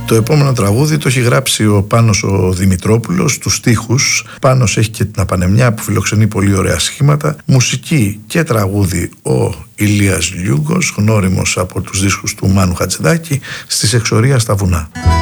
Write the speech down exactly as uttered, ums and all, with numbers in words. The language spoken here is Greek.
Το επόμενο τραγούδι το έχει γράψει ο Πάνος ο Δημητρόπουλος, τους στίχους. Πάνος έχει και την Απανεμιά που φιλοξενεί πολύ ωραία σχήματα. Μουσική και τραγούδι ο Ηλίας Λιούγκος, γνώριμος από τους δίσκους του Μάνου Χατζηδάκη, στις Εξορία στα βουνά.